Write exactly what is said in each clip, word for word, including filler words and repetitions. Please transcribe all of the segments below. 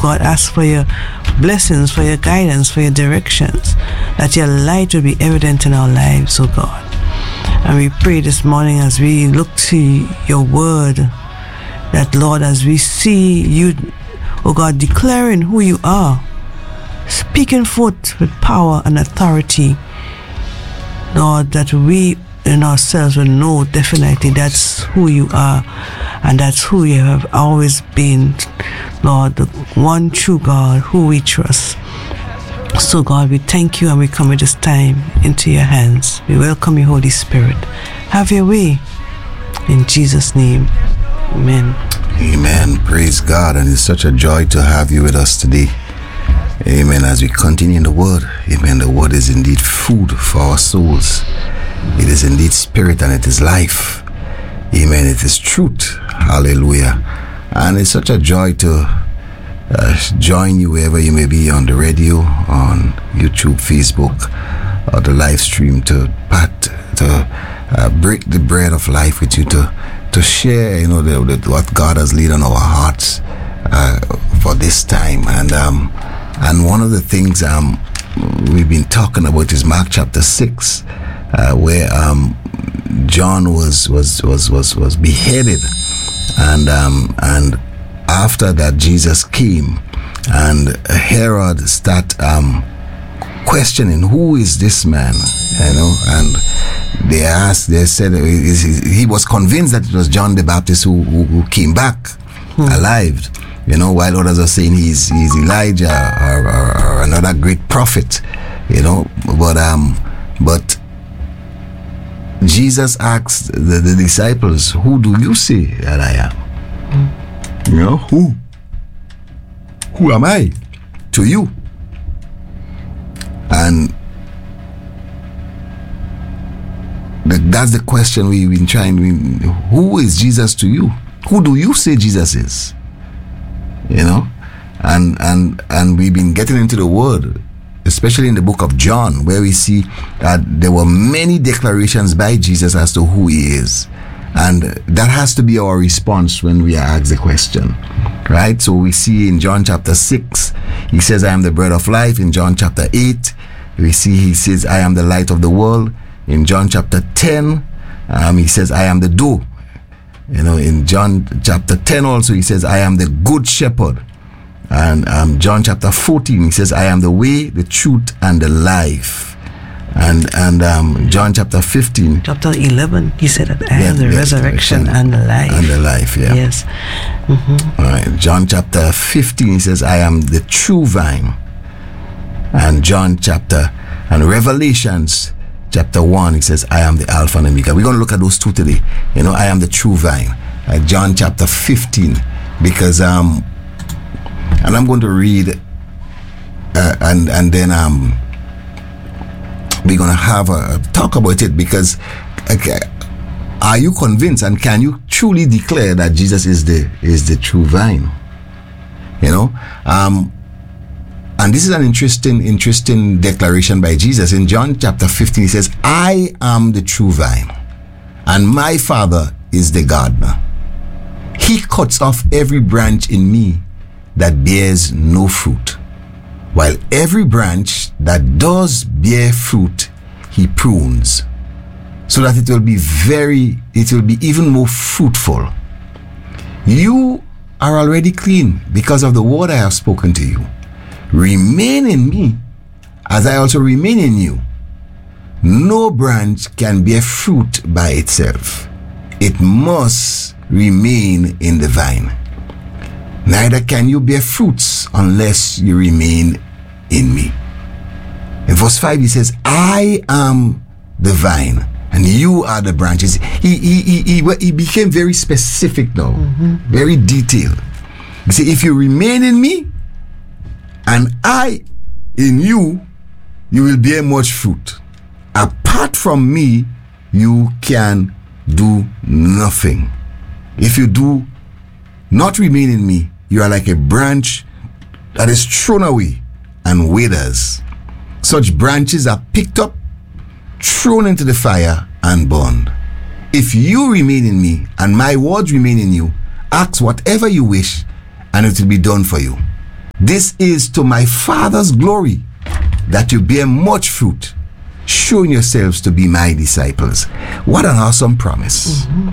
God, ask for your blessings, for your guidance, for your directions, that your light will be evident in our lives, oh God. And we pray this morning as we look to your word, that Lord, as we see you, oh God, declaring who you are, speaking forth with power and authority, Lord, that we in ourselves will know definitely that's who you are, and that's who you have always been, Lord, the one true God who we trust. So God, we thank you and we commit this time into your hands. We welcome you, Holy Spirit. Have your way. In Jesus' name, amen. Amen. Praise God. And it's such a joy to have you with us today. Amen. As we continue in the word, amen. The word is indeed food for our souls. It is indeed spirit and it is life. Amen. It is truth. Hallelujah. And it's such a joy to uh, join you wherever you may be, on the radio, on YouTube, Facebook, or the live stream, to part, to uh, break the bread of life with you, to to share, you know, the, the, what God has laid on our hearts uh, for this time. And um, and one of the things um we've been talking about is Mark chapter six. Uh, where um, John was was was was was beheaded, and um, and after that Jesus came, and Herod start um, questioning, who is this man, you know, and they asked, they said he was convinced that it was John the Baptist who who, who came back hmm. alive, you know, while others are saying he's he's Elijah or, or, or another great prophet, you know, but um but. Jesus asked the, the disciples, who do you say that I am? Mm. You know, who? Who am I to you? And the, that's the question we've been trying to, who is Jesus to you? Who do you say Jesus is? You know? And and and we've been getting into the word, especially in the book of John, where we see that there were many declarations by Jesus as to who he is. And that has to be our response when we are asked the question, right? So we see in John chapter six, he says, I am the bread of life. In John chapter eight, we see he says, I am the light of the world. In John chapter ten, um, he says, I am the door. You know, in John chapter ten also, he says, I am the good shepherd. And um, John chapter fourteen, he says, I am the way, the truth, and the life. And and um, John chapter fifteen. Chapter eleven, he said that I am yeah, the yes, resurrection and the life. And the life, yeah. Yes. Mm-hmm. All right. John chapter fifteen, he says, I am the true vine. And John chapter, and Revelations chapter one, he says, I am the Alpha and Omega. We're going to look at those two today. You know, I am the true vine. Uh, John chapter fifteen, because... um. And I'm going to read, uh, and and then um, we're going to have a talk about it, because okay, are you convinced, and can you truly declare that Jesus is the is the true vine? You know, um, and this is an interesting interesting declaration by Jesus in John chapter fifteen. He says, "I am the true vine, and my Father is the gardener. He cuts off every branch in me that bears no fruit, while every branch that does bear fruit, he prunes, so that it will be very, it will be even more fruitful. You are already clean because of the word I have spoken to you. Remain in me, as I also remain in you. No branch can bear fruit by itself. It must remain in the vine. Neither can you bear fruits unless you remain in me." In verse five, he says, "I am the vine, and you are the branches." He he he he, he became very specific now, mm-hmm. very detailed. You see, if you remain in me, and I in you, you will bear much fruit. Apart from me, you can do nothing. If you do not remain in me, you are like a branch that is thrown away and withers. Such branches are picked up, thrown into the fire, and burned. If you remain in me, and my words remain in you, ask whatever you wish, and it will be done for you. This is to my Father's glory, that you bear much fruit, showing yourselves to be my disciples. What an awesome promise. Mm-hmm.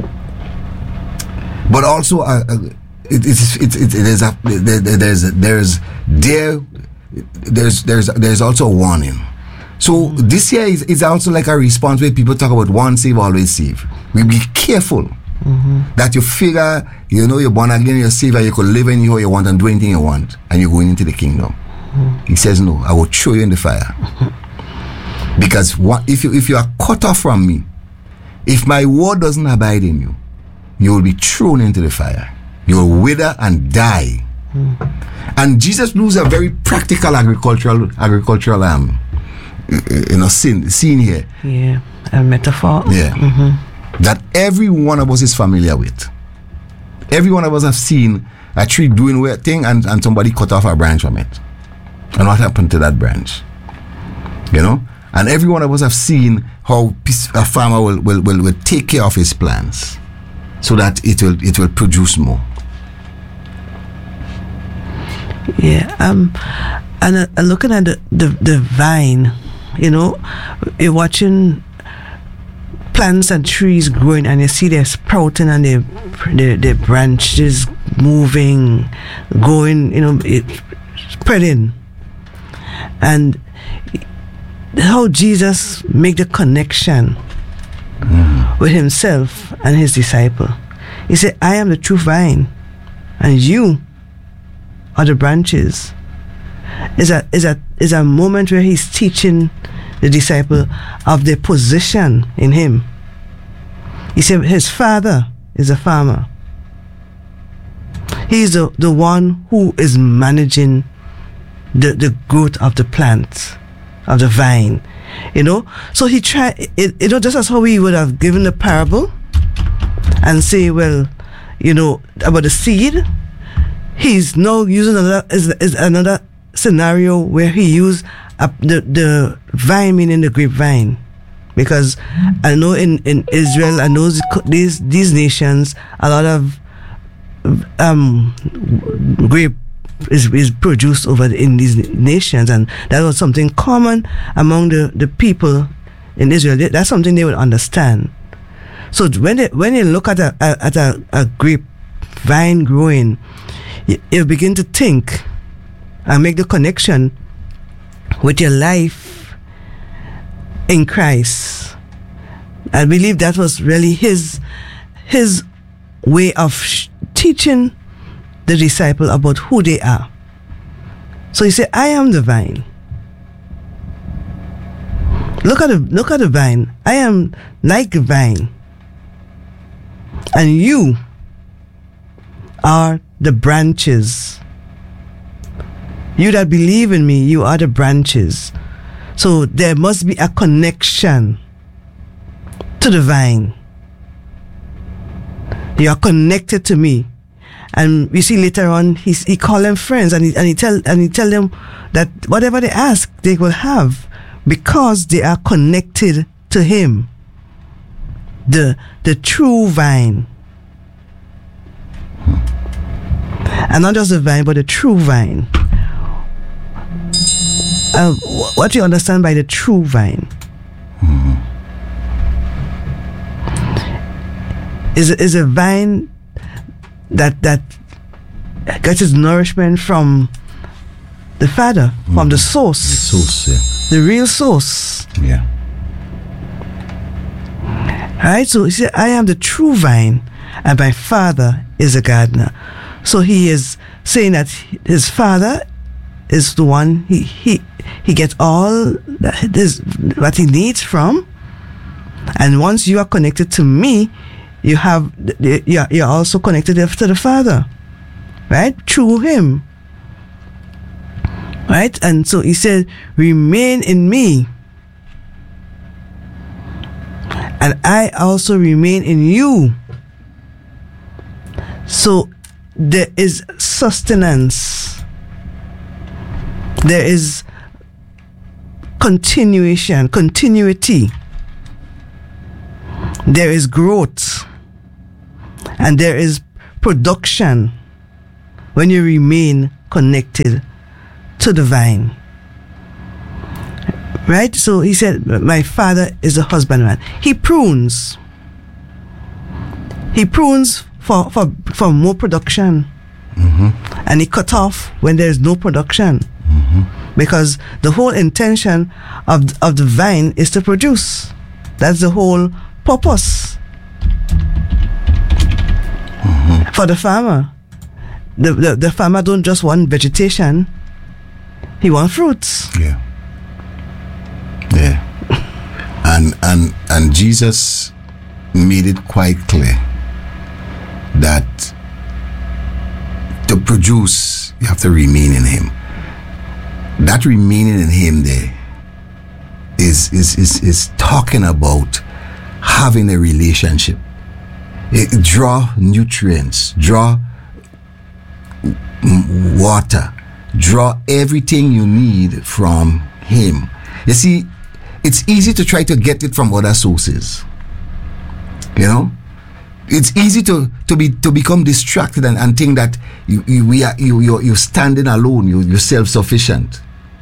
But also, uh, uh, it, it's it, it, it is a, there, there's there's there there's there's there's also a warning. So mm-hmm. this year is, is also like a response where people talk about once save, always save. We be careful mm-hmm. that you figure, you know, you're born again, you're saved, and you could live anyhow you want and do anything you want, and you're going into the kingdom. Mm-hmm. He says, no, I will throw you in the fire. Mm-hmm. Because what, if you if you are cut off from me, if my word doesn't abide in you, you will be thrown into the fire. You will wither and die. Mm-hmm. And Jesus used a very practical agricultural agricultural um you know scene, scene here. Yeah, a metaphor. Yeah. Mm-hmm. That every one of us is familiar with. Every one of us have seen a tree doing weird thing and, and somebody cut off a branch from it. And what happened to that branch? You know? And every one of us have seen how a farmer will, will, will, will take care of his plants so that it will it will produce more. Yeah. Um and uh, looking at the, the, the vine, you know, you're watching plants and trees growing, and you see they're sprouting and they the the branches moving, going, you know, it spreading. And how Jesus make the connection mm. with himself and his disciple. He said, I am the true vine, and you are the branches. Is a is a is a moment where he's teaching the disciple of their position in him. He said his father is a farmer. He's the, the one who is managing the, the growth of the plant, of the vine. You know? So he tried, it, you know, just as how we would have given the parable and say, well, you know, about the seed, he's now using another, is, is another scenario where he used uh, the, the vine, meaning the grapevine. Because I know in, in Israel, I know these these nations, a lot of um, grape is, is produced over in these nations, and that was something common among the, the people in Israel. That's something they would understand. So when they when you look at a, a at a, a grape vine growing, you, you begin to think and make the connection with your life in Christ. I believe that was really his his way of sh- teaching the disciple about who they are. So he said, I am the vine. Look at the look at the vine. I am like a vine. And you are the branches. You that believe in me, you are the branches. So there must be a connection to the vine. You are connected to me. And we see later on, he he call them friends, and he and he tell and he tell them that whatever they ask, they will have, because they are connected to him, the the true vine, and not just the vine, but the true vine. Uh, what do you understand by the true vine? Mm-hmm. Is is a vine that that gets its nourishment from the Father, mm-hmm. from the source, the source, yeah. the real source. Yeah. Right. So he said, "I am the true vine, and my Father is a gardener." So he is saying that his Father is the one he he he gets all that is what he needs from, and once you are connected to me, you have you're, you're also connected to the Father, right, through him, right? And so he said, remain in me, and I also remain in you. So there is sustenance, there is continuation, continuity, there is growth, and there is production when you remain connected to the vine. Right? So he said, my father is a husbandman. He prunes. He prunes for, for, for more production. Mm-hmm. And he cut off when there is no production. Mm-hmm. Because the whole intention of, of the vine is to produce. That's the whole purpose. Mm-hmm. For the farmer. The, the, the farmer don't just want vegetation. He wants fruits. Yeah. Yeah. And and and Jesus made it quite clear that to produce you have to remain in him. That remaining in him there is is is, is talking about having a relationship. It, draw nutrients, draw water, draw everything you need from him. You see, it's easy to try to get it from other sources. You know, it's easy to to be to become distracted and, and think that you, you we are you you're, you're standing alone. You you're self-sufficient.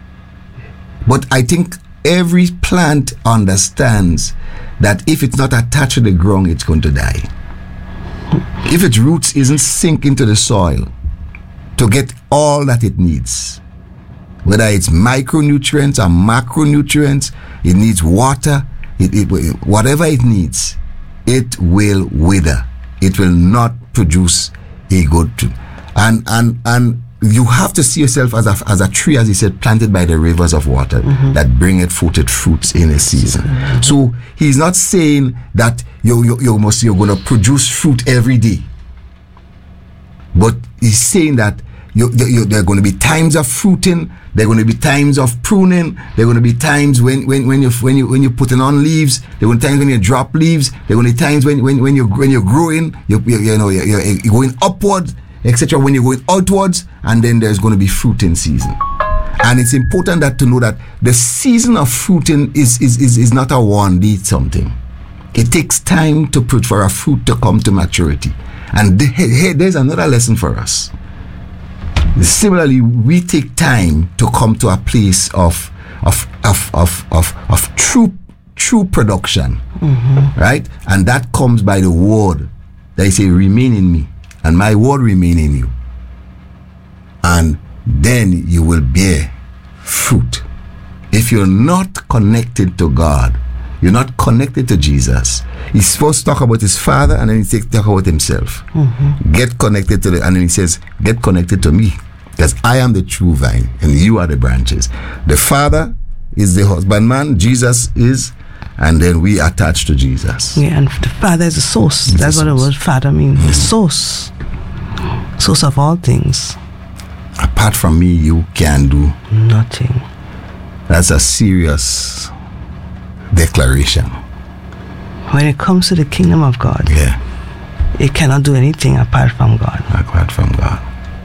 But I think every plant understands that if it's not attached to the ground, it's going to die. If its roots isn't sink into the soil to get all that it needs, whether it's micronutrients or macronutrients, it needs water, it, it, whatever it needs, it will wither. It will not produce a good tree. And and and you have to see yourself as a as a tree, as he said, planted by the rivers of water, mm-hmm. that bringeth forth its fruits in a season. Mm-hmm. So he's not saying that you you, you must you're going to produce fruit every day, but he's saying that You, you, there are going to be times of fruiting. There are going to be times of pruning. There are going to be times when when when you when you when you're putting on leaves. There are going to be times when you drop leaves. There are going to be times when when when you're when you're growing. You you, you know you're, you're going upwards, et cetera. When you're going outwards, and then there's going to be fruiting season. And it's important that to know that the season of fruiting is is is, is not a one day something. It takes time to put for a fruit to come to maturity. And th- hey, there's another lesson for us. Similarly, we take time to come to a place of of of of of, of true true production, mm-hmm. right? And that comes by the word. They say, "Remain in me, and my word remain in you." And then you will bear fruit. If you're not connected to God, you're not connected to Jesus. He's supposed to talk about his Father, and then he takes talk about himself. Mm-hmm. Get connected to the, and then he says, "Get connected to me, because I am the true vine, and you are the branches." The Father is the husbandman. Jesus is, and then we attach to Jesus. Yeah, and the Father is the source. It's That's the what source. The word Father means. Mm-hmm. The source, source of all things. Apart from me, you can do nothing. That's a serious declaration. When it comes to the kingdom of God, yeah, it cannot do anything apart from God. Apart from God,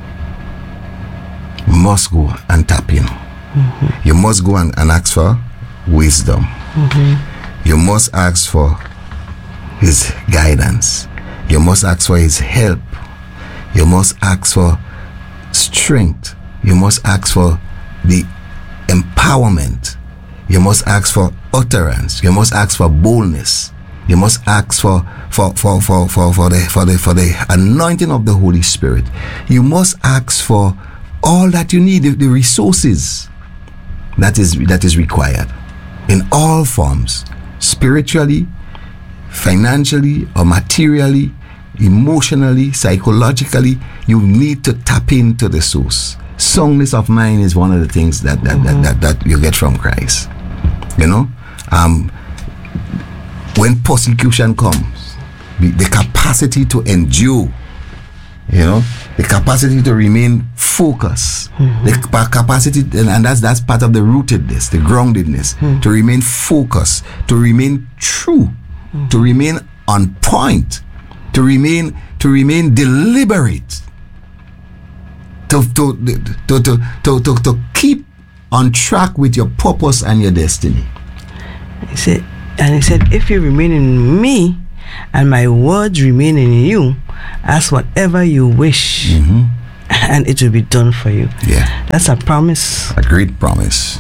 you must go and tap in. Mm-hmm. You must go and, and ask for wisdom. Mm-hmm. You must ask for his guidance. You must ask for his help. You must ask for strength. You must ask for the empowerment. You must ask for utterance. You must ask for boldness. You must ask for for for for for, for the for the for the anointing of the Holy Spirit. You must ask for all that you need, the, the resources that is that is required in all forms, spiritually, financially, or materially, emotionally, psychologically. You need to tap into the source. Songness of mind is one of the things that that, mm-hmm. that, that that you get from Christ. You know, um, when persecution comes, the capacity to endure, you know, the capacity to remain focused, mm-hmm. the capacity, and that's that's part of the rootedness, the groundedness, mm-hmm. to remain focused, to remain true, mm-hmm. to remain on point, to remain to remain deliberate, to to to to to, to, to keep on track with your purpose and your destiny. He said, and he said, if you remain in me, and my words remain in you, ask whatever you wish, mm-hmm. and it will be done for you. Yeah. That's a promise. A great promise.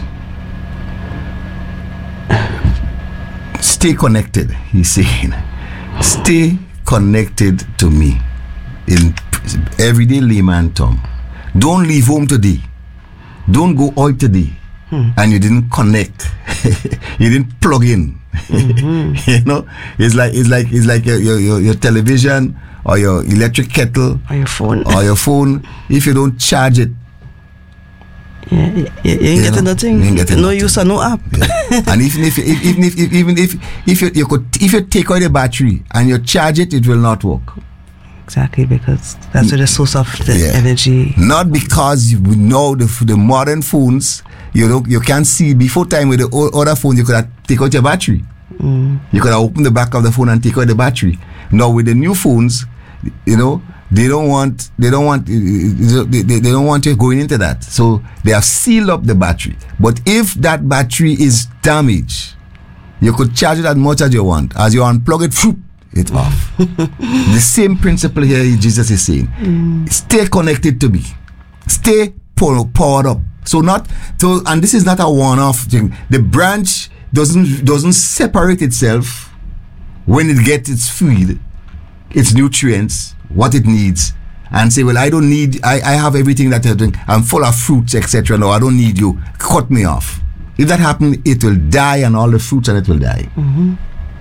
Stay connected, he's saying. Stay connected to me. In everyday layman term. Don't leave home today. Don't go out today. Hmm. And you didn't connect. You didn't plug in. Mm-hmm. You know, it's like it's like it's like your, your your television or your electric kettle or your phone or your phone. If you don't charge it, yeah, you, you ain't you getting know, nothing. You ain't getting no nothing. use or no app. Yeah. And even if, if even if, if even if if you, you could if you take out the battery and you charge it, it will not work. Exactly, because that's where the source of the yeah. energy. Not because we know the the modern phones. You know, you can't see before time with the old, other phones. You could have take out your battery. Mm. You could have opened the back of the phone and take out the battery. Now with the new phones, you know, they don't want they don't want they, they, they don't want you going into that. So they have sealed up the battery. But if that battery is damaged, you could charge it as much as you want. As you unplug it, whoop, it's off. The same principle here Jesus is saying. Mm. Stay connected to me. Stay powered up. So not so, and this is not a one-off thing. The branch doesn't doesn't separate itself when it gets its feed, its nutrients, what it needs, and say, well, I don't need, I, I have everything that I drink. I'm full of fruits, et cetera. No, I don't need you. Cut me off. If that happens, it will die, and all the fruits and it will die. Mm-hmm.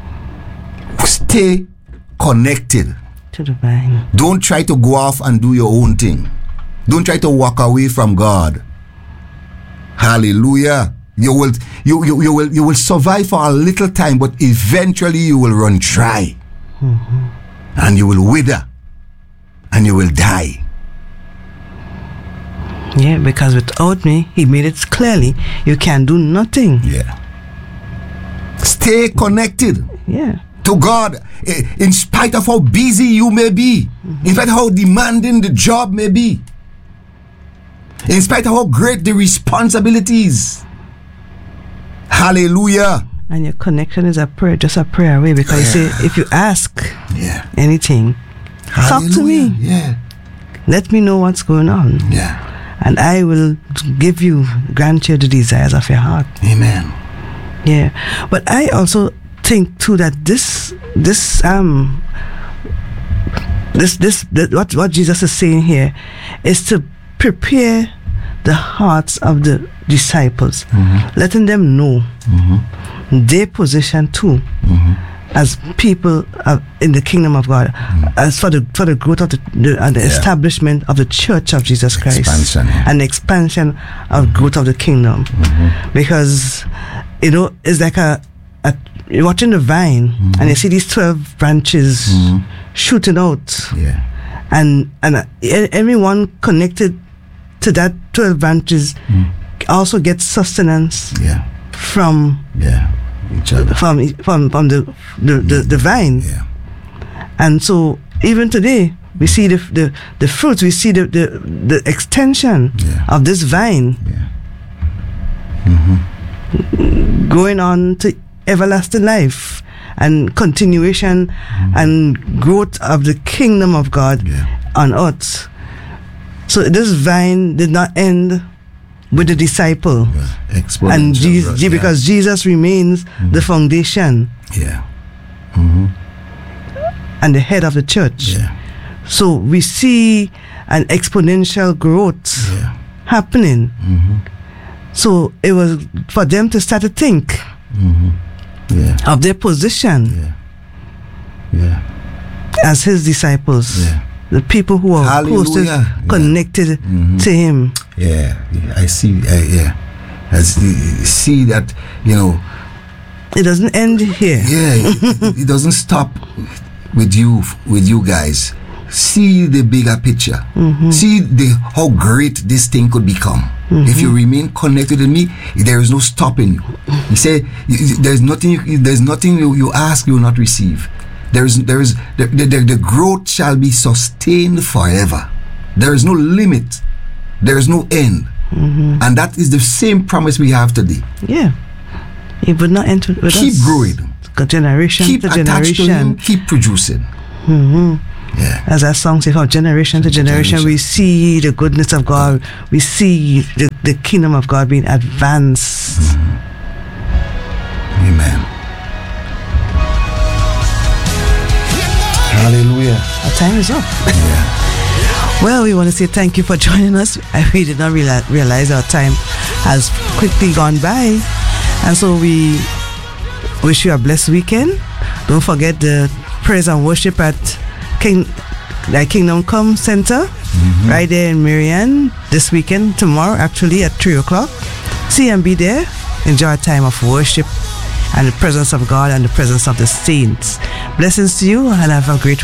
Stay connected to the vine. Don't try to go off and do your own thing. Don't try to walk away from God. Hallelujah. You will you, you, you will you will survive for a little time, but eventually you will run dry. Mm-hmm. And you will wither. And you will die. Yeah, because without me, he made it clearly, you can do nothing. Yeah. Stay connected. Yeah. To God, in spite of how busy you may be, mm-hmm. in spite of how demanding the job may be, in spite of how great the responsibilities. Hallelujah. And your connection is a prayer, just a prayer away, because yeah. you say, if you ask yeah. anything, Hallelujah. Talk to me. Yeah. Let me know what's going on. Yeah. And I will give you, grant you the desires of your heart. Amen. Yeah. But I also think too that this this um this this, this what what Jesus is saying here is to prepare the hearts of the disciples, mm-hmm. letting them know mm-hmm. their position too, mm-hmm. as people uh, in the kingdom of God, mm-hmm. as for the for the growth of the, the, uh, the yeah. establishment of the Church of Jesus Christ, expansion, yeah. and the expansion of mm-hmm. growth of the kingdom, mm-hmm. because you know it's like a, a you're watching the vine, mm-hmm. and you see these twelve branches mm-hmm. shooting out, yeah, and and uh, everyone connected to that twelve branches mm. also gets sustenance yeah. from yeah each other from from from the the, the, the vine, yeah. And so even today we see the the, the fruits, we see the the, the extension yeah. of this vine yeah. mm-hmm. going on to everlasting life and continuation mm-hmm. and growth of the kingdom of God yeah. on earth. So this vine did not end with the disciple, yeah. and Jesus, yeah. because Jesus remains mm-hmm. the foundation, yeah, mm-hmm. and the head of the church. Yeah. So we see an exponential growth yeah. happening. Mm-hmm. So it was for them to start to think mm-hmm. yeah. of their position yeah. Yeah. as his disciples. Yeah. The people who are Hallelujah. closest yeah. connected mm-hmm. to him. Yeah, I see. Uh, yeah, I see, see that. You know, it doesn't end here. Yeah, it, it doesn't stop with you, with you guys. See the bigger picture. Mm-hmm. See the how great this thing could become. Mm-hmm. If you remain connected to me, there is no stopping you. He said, "There's nothing. You, there's nothing you, you ask, you will not receive." There is, there is, the, the, the growth shall be sustained forever. There is no limit. There is no end. Mm-hmm. And that is the same promise we have today. Yeah. It would not end with Keep us. growing. Generation keep to attached generation. to him. Keep producing. Mm-hmm. Yeah. As that song says, from generation to generation, Generation. we see the goodness of God. We see the, the kingdom of God being advanced. Mm-hmm. Amen. Hallelujah. Our time is up. Yeah. Well, we want to say thank you for joining us. We did not realize, realize our time has quickly gone by. And so we wish you a blessed weekend. Don't forget the praise and worship at King, the Kingdom Come Center, mm-hmm. right there in Marianne this weekend, tomorrow actually at three o'clock. See and be there. Enjoy a time of worship and the presence of God and the presence of the saints. Blessings to you and have a great